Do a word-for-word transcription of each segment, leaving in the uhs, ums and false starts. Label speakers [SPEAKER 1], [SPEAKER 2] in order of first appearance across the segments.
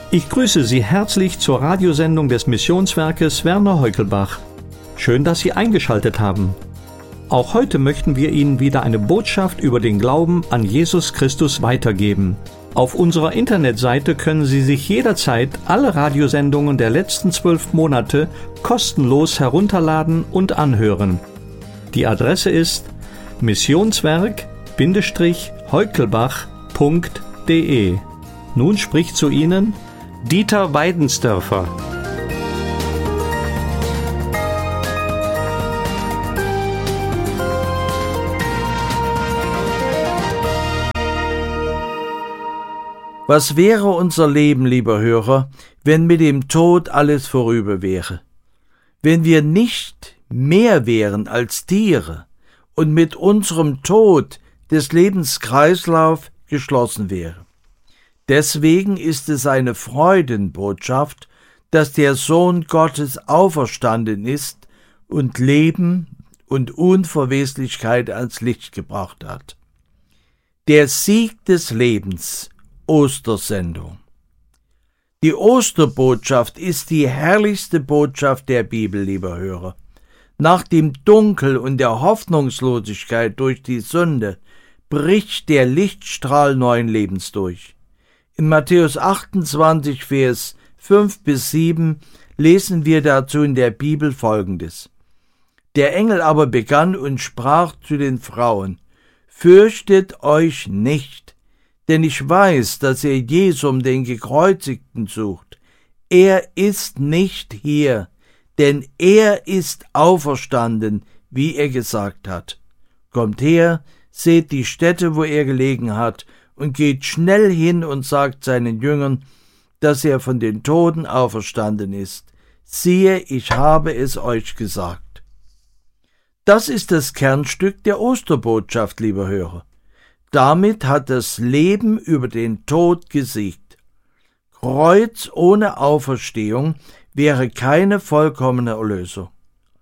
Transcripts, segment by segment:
[SPEAKER 1] Ich grüße Sie herzlich zur Radiosendung des Missionswerkes Werner Heukelbach. Schön, dass Sie eingeschaltet haben. Auch heute möchten wir Ihnen wieder eine Botschaft über den Glauben an Jesus Christus weitergeben. Auf unserer Internetseite können Sie sich jederzeit alle Radiosendungen der letzten zwölf Monate kostenlos herunterladen und anhören. Die Adresse ist missionswerk-heukelbach punkt de. Nun spricht zu Ihnen Dieter Weidensdörfer.
[SPEAKER 2] Was wäre unser Leben, lieber Hörer, wenn mit dem Tod alles vorüber wäre? Wenn wir nicht mehr wären als Tiere und mit unserem Tod des Lebenskreislauf geschlossen wäre. Deswegen ist es eine Freudenbotschaft, dass der Sohn Gottes auferstanden ist und Leben und Unverweslichkeit ans Licht gebracht hat. Der Sieg des Lebens, Ostersendung. Die Osterbotschaft ist die herrlichste Botschaft der Bibel, lieber Hörer. Nach dem Dunkel und der Hoffnungslosigkeit durch die Sünde bricht der Lichtstrahl neuen Lebens durch. In Matthäus achtundzwanzig, Vers fünf bis sieben lesen wir dazu in der Bibel Folgendes. Der Engel aber begann und sprach zu den Frauen: Fürchtet euch nicht, denn ich weiß, dass ihr Jesum, den Gekreuzigten, sucht. Er ist nicht hier, denn er ist auferstanden, wie er gesagt hat. Kommt her, seht die Stätte, wo er gelegen hat, und geht schnell hin und sagt seinen Jüngern, dass er von den Toten auferstanden ist. Siehe, ich habe es euch gesagt. Das ist das Kernstück der Osterbotschaft, lieber Hörer. Damit hat das Leben über den Tod gesiegt. Kreuz ohne Auferstehung wäre keine vollkommene Erlösung.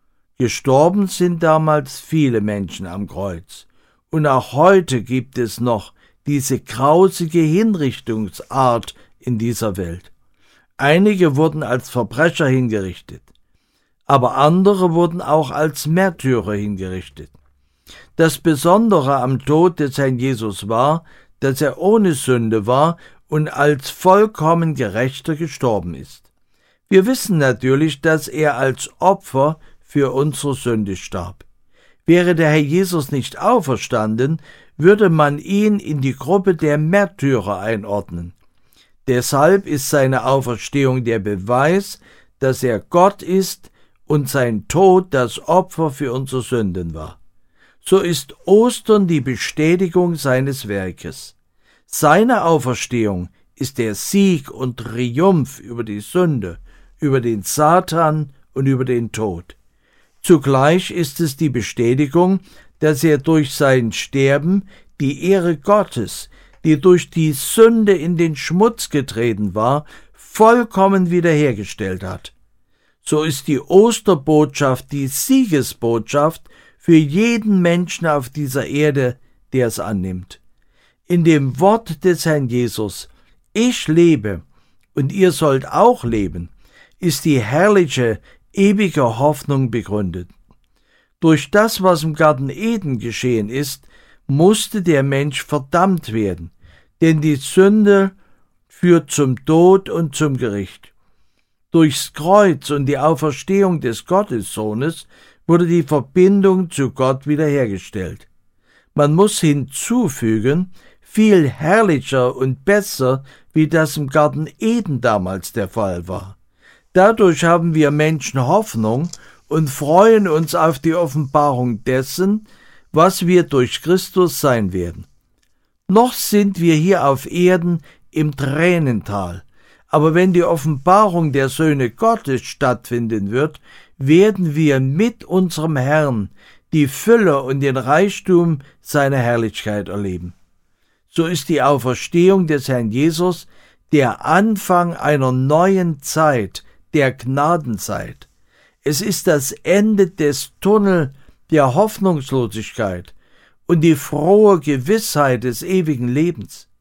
[SPEAKER 2] Gestorben sind damals viele Menschen am Kreuz. Und auch heute gibt es noch diese grausige Hinrichtungsart in dieser Welt. Einige wurden als Verbrecher hingerichtet, aber andere wurden auch als Märtyrer hingerichtet. Das Besondere am Tod des Herrn Jesus war, dass er ohne Sünde war und als vollkommen Gerechter gestorben ist. Wir wissen natürlich, dass er als Opfer für unsere Sünde starb. Wäre der Herr Jesus nicht auferstanden, würde man ihn in die Gruppe der Märtyrer einordnen. Deshalb ist seine Auferstehung der Beweis, dass er Gott ist und sein Tod das Opfer für unsere Sünden war. So ist Ostern die Bestätigung seines Werkes. Seine Auferstehung ist der Sieg und Triumph über die Sünde, über den Satan und über den Tod. Zugleich ist es die Bestätigung, dass er durch sein Sterben die Ehre Gottes, die durch die Sünde in den Schmutz getreten war, vollkommen wiederhergestellt hat. So ist die Osterbotschaft die Siegesbotschaft für jeden Menschen auf dieser Erde, der es annimmt. In dem Wort des Herrn Jesus, ich lebe und ihr sollt auch leben, ist die herrliche, ewige Hoffnung begründet. Durch das, was im Garten Eden geschehen ist, musste der Mensch verdammt werden, denn die Sünde führt zum Tod und zum Gericht. Durchs Kreuz und die Auferstehung des Gottessohnes wurde die Verbindung zu Gott wiederhergestellt. Man muss hinzufügen, viel herrlicher und besser, wie das im Garten Eden damals der Fall war. Dadurch haben wir Menschen Hoffnung und freuen uns auf die Offenbarung dessen, was wir durch Christus sein werden. Noch sind wir hier auf Erden im Tränental, aber wenn die Offenbarung der Söhne Gottes stattfinden wird, werden wir mit unserem Herrn die Fülle und den Reichtum seiner Herrlichkeit erleben. So ist die Auferstehung des Herrn Jesus der Anfang einer neuen Zeit, der Gnadenzeit. Es ist das Ende des Tunnels der Hoffnungslosigkeit und die frohe Gewissheit des ewigen Lebens.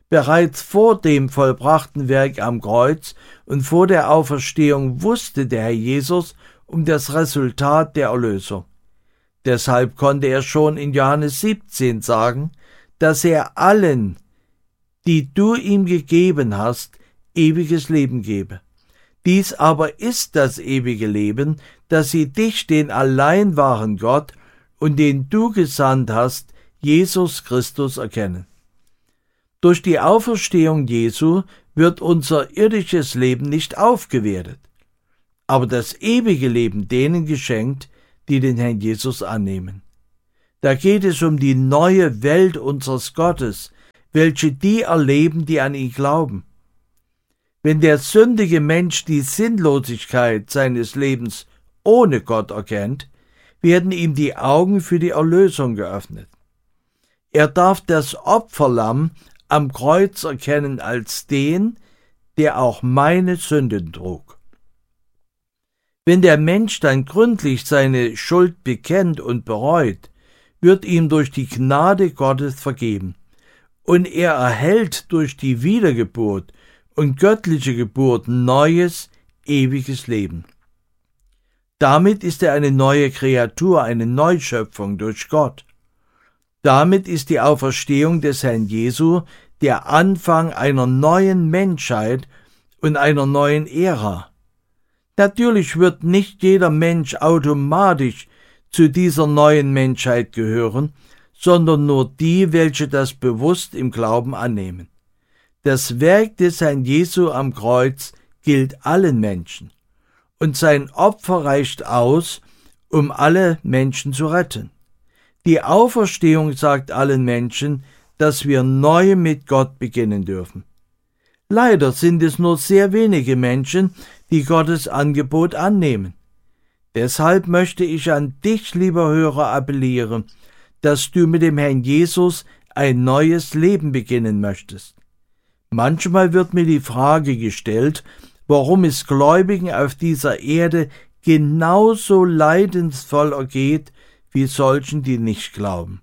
[SPEAKER 2] Bereits vor dem vollbrachten Werk am Kreuz und vor der Auferstehung wusste der Herr Jesus um das Resultat der Erlösung. Deshalb konnte er schon in Johannes siebzehn sagen, dass er allen, die du ihm gegeben hast, ewiges Leben gebe. Dies aber ist das ewige Leben, dass sie dich, den allein wahren Gott und den du gesandt hast, Jesus Christus, erkennen. Durch die Auferstehung Jesu wird unser irdisches Leben nicht aufgewertet, aber das ewige Leben denen geschenkt, die den Herrn Jesus annehmen. Da geht es um die neue Welt unseres Gottes, welche die erleben, die an ihn glauben. Wenn der sündige Mensch die Sinnlosigkeit seines Lebens ohne Gott erkennt, werden ihm die Augen für die Erlösung geöffnet. Er darf das Opferlamm am Kreuz erkennen als den, der auch meine Sünden trug. Wenn der Mensch dann gründlich seine Schuld bekennt und bereut, wird ihm durch die Gnade Gottes vergeben, und er erhält durch die Wiedergeburt und göttliche Geburt neues, ewiges Leben. Damit ist er eine neue Kreatur, eine Neuschöpfung durch Gott. Damit ist die Auferstehung des Herrn Jesu der Anfang einer neuen Menschheit und einer neuen Ära. Natürlich wird nicht jeder Mensch automatisch zu dieser neuen Menschheit gehören, sondern nur die, welche das bewusst im Glauben annehmen. Das Werk des Herrn Jesu am Kreuz gilt allen Menschen, und sein Opfer reicht aus, um alle Menschen zu retten. Die Auferstehung sagt allen Menschen, dass wir neu mit Gott beginnen dürfen. Leider sind es nur sehr wenige Menschen, die Gottes Angebot annehmen. Deshalb möchte ich an dich, lieber Hörer, appellieren, dass du mit dem Herrn Jesus ein neues Leben beginnen möchtest. Manchmal wird mir die Frage gestellt, warum es Gläubigen auf dieser Erde genauso leidensvoll ergeht wie solchen, die nicht glauben.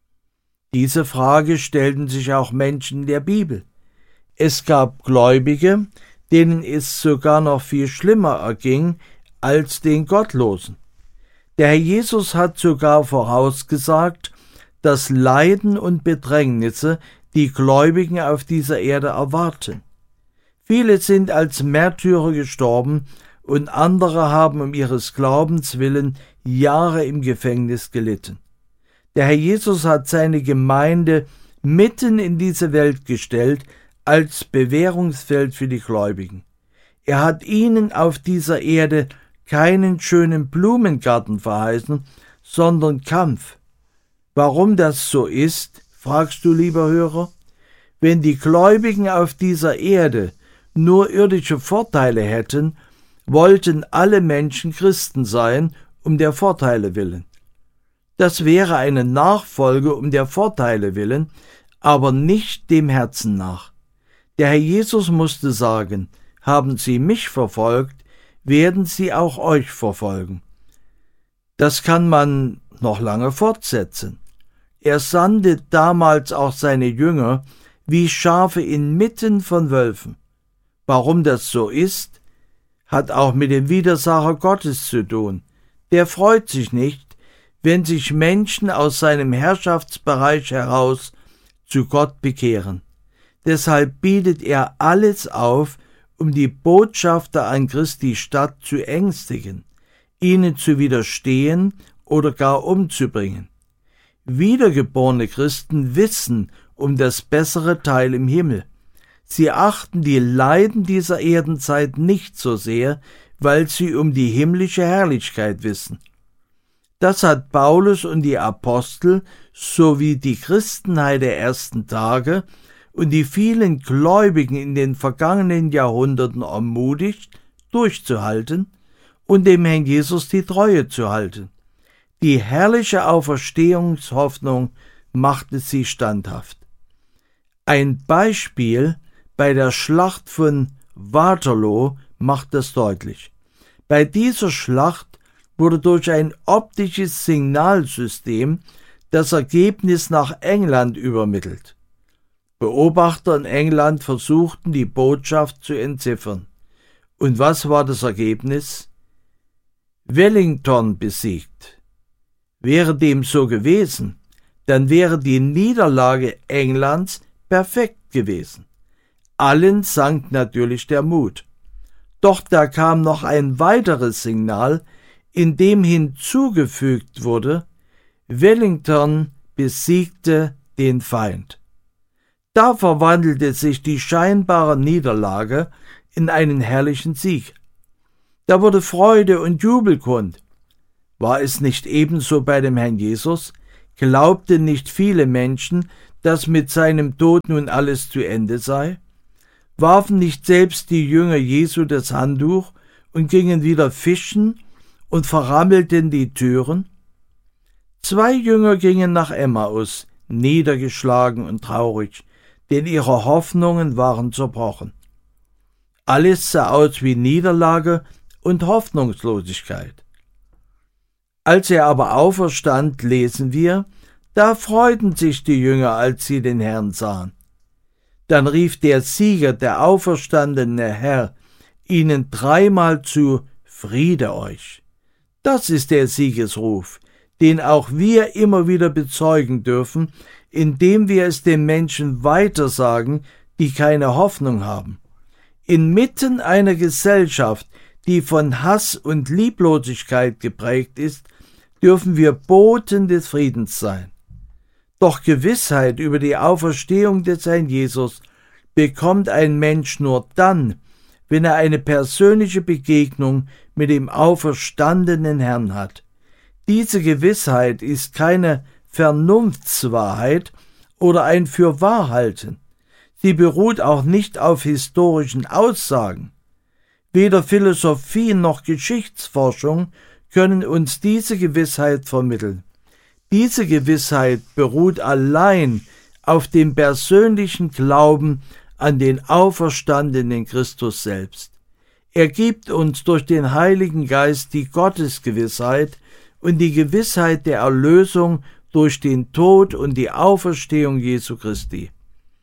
[SPEAKER 2] Diese Frage stellten sich auch Menschen in der Bibel. Es gab Gläubige, denen es sogar noch viel schlimmer erging als den Gottlosen. Der Herr Jesus hat sogar vorausgesagt, dass Leiden und Bedrängnisse die Gläubigen auf dieser Erde erwarten. Viele sind als Märtyrer gestorben und andere haben um ihres Glaubens willen Jahre im Gefängnis gelitten. Der Herr Jesus hat seine Gemeinde mitten in diese Welt gestellt als Bewährungsfeld für die Gläubigen. Er hat ihnen auf dieser Erde keinen schönen Blumengarten verheißen, sondern Kampf. Warum das so ist, fragst du, lieber Hörer? Wenn die Gläubigen auf dieser Erde nur irdische Vorteile hätten, wollten alle Menschen Christen sein, um der Vorteile willen. Das wäre eine Nachfolge um der Vorteile willen, aber nicht dem Herzen nach. Der Herr Jesus musste sagen, haben sie mich verfolgt, werden sie auch euch verfolgen. Das kann man noch lange fortsetzen. Er sandte damals auch seine Jünger wie Schafe inmitten von Wölfen. Warum das so ist, hat auch mit dem Widersacher Gottes zu tun. Der freut sich nicht, wenn sich Menschen aus seinem Herrschaftsbereich heraus zu Gott bekehren. Deshalb bietet er alles auf, um die Botschafter an Christi Stadt zu ängstigen, ihnen zu widerstehen oder gar umzubringen. Wiedergeborene Christen wissen um das bessere Teil im Himmel. Sie achten die Leiden dieser Erdenzeit nicht so sehr, weil sie um die himmlische Herrlichkeit wissen. Das hat Paulus und die Apostel sowie die Christenheit der ersten Tage und die vielen Gläubigen in den vergangenen Jahrhunderten ermutigt, durchzuhalten und dem Herrn Jesus die Treue zu halten. Die herrliche Auferstehungshoffnung machte sie standhaft. Ein Beispiel bei der Schlacht von Waterloo macht das deutlich. Bei dieser Schlacht wurde durch ein optisches Signalsystem das Ergebnis nach England übermittelt. Beobachter in England versuchten, die Botschaft zu entziffern. Und was war das Ergebnis? Wellington besiegt. Wäre dem so gewesen, dann wäre die Niederlage Englands perfekt gewesen. Allen sank natürlich der Mut. Doch da kam noch ein weiteres Signal, in dem hinzugefügt wurde: Wellington besiegte den Feind. Da verwandelte sich die scheinbare Niederlage in einen herrlichen Sieg. Da wurde Freude und Jubel kund. War es nicht ebenso bei dem Herrn Jesus? Glaubten nicht viele Menschen, dass mit seinem Tod nun alles zu Ende sei? Warfen nicht selbst die Jünger Jesu das Handtuch und gingen wieder fischen und verrammelten die Türen? Zwei Jünger gingen nach Emmaus, niedergeschlagen und traurig, denn ihre Hoffnungen waren zerbrochen. Alles sah aus wie Niederlage und Hoffnungslosigkeit. Als er aber auferstand, lesen wir, da freuten sich die Jünger, als sie den Herrn sahen. Dann rief der Sieger, der auferstandene Herr, ihnen dreimal zu: Friede euch. Das ist der Siegesruf, den auch wir immer wieder bezeugen dürfen, indem wir es den Menschen weitersagen, die keine Hoffnung haben. Inmitten einer Gesellschaft, die von Hass und Lieblosigkeit geprägt ist, dürfen wir Boten des Friedens sein. Doch Gewissheit über die Auferstehung des Herrn Jesus bekommt ein Mensch nur dann, wenn er eine persönliche Begegnung mit dem auferstandenen Herrn hat. Diese Gewissheit ist keine Vernunftswahrheit oder ein Fürwahrhalten. Sie beruht auch nicht auf historischen Aussagen. Weder Philosophie noch Geschichtsforschung können uns diese Gewissheit vermitteln. Diese Gewissheit beruht allein auf dem persönlichen Glauben an den auferstandenen Christus selbst. Er gibt uns durch den Heiligen Geist die Gottesgewissheit und die Gewissheit der Erlösung durch den Tod und die Auferstehung Jesu Christi.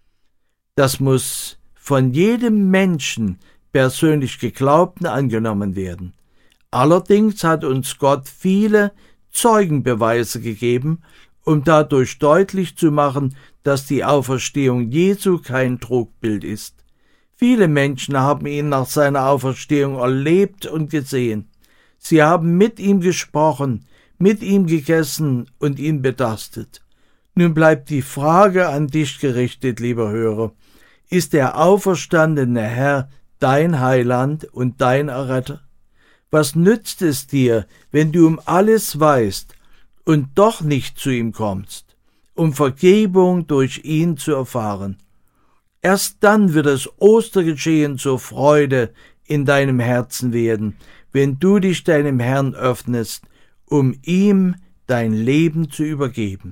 [SPEAKER 2] Das muss von jedem Menschen persönlich Geglaubten angenommen werden. Allerdings hat uns Gott viele Zeugenbeweise gegeben, um dadurch deutlich zu machen, dass die Auferstehung Jesu kein Trugbild ist. Viele Menschen haben ihn nach seiner Auferstehung erlebt und gesehen. Sie haben mit ihm gesprochen, mit ihm gegessen und ihn betastet. Nun bleibt die Frage an dich gerichtet, lieber Hörer: Ist der auferstandene Herr dein Heiland und dein Erretter? Was nützt es dir, wenn du um alles weißt und doch nicht zu ihm kommst, um Vergebung durch ihn zu erfahren? Erst dann wird das Ostergeschehen zur Freude in deinem Herzen werden, wenn du dich deinem Herrn öffnest, um ihm dein Leben zu übergeben.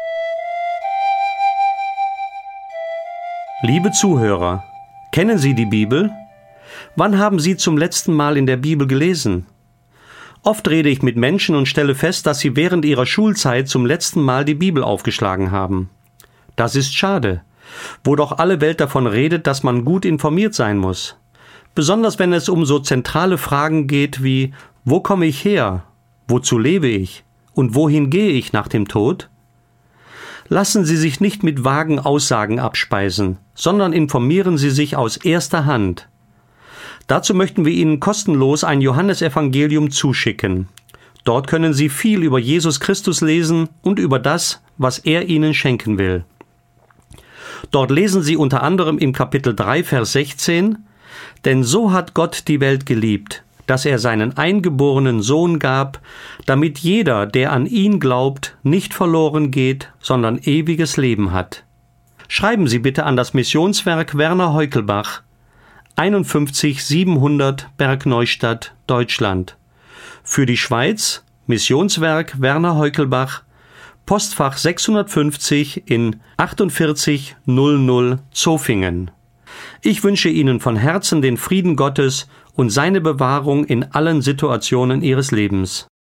[SPEAKER 1] Liebe Zuhörer, kennen Sie die Bibel? Wann haben Sie zum letzten Mal in der Bibel gelesen? Oft rede ich mit Menschen und stelle fest, dass sie während ihrer Schulzeit zum letzten Mal die Bibel aufgeschlagen haben. Das ist schade, wo doch alle Welt davon redet, dass man gut informiert sein muss. Besonders wenn es um so zentrale Fragen geht wie: Wo komme ich her? Wozu lebe ich? Und wohin gehe ich nach dem Tod? Lassen Sie sich nicht mit vagen Aussagen abspeisen, sondern informieren Sie sich aus erster Hand. Dazu möchten wir Ihnen kostenlos ein Johannesevangelium zuschicken. Dort können Sie viel über Jesus Christus lesen und über das, was er Ihnen schenken will. Dort lesen Sie unter anderem im Kapitel drei, Vers sechzehn: Denn so hat Gott die Welt geliebt, dass er seinen eingeborenen Sohn gab, damit jeder, der an ihn glaubt, nicht verloren geht, sondern ewiges Leben hat. Schreiben Sie bitte an das Missionswerk Werner Heukelbach, einundfünfzig siebenhundert Bergneustadt, Deutschland. Für die Schweiz Missionswerk Werner Heukelbach, Postfach sechshundertfünfzig in achtundvierzig null null Zofingen. Ich wünsche Ihnen von Herzen den Frieden Gottes und seine Bewahrung in allen Situationen Ihres Lebens.